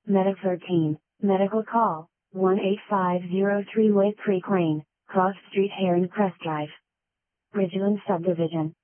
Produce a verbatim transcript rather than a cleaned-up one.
Medic thirteen, medical call, one eight five zero three White Creek Lane, Cross Street, Heron Crest Drive. Bridgeland Subdivision.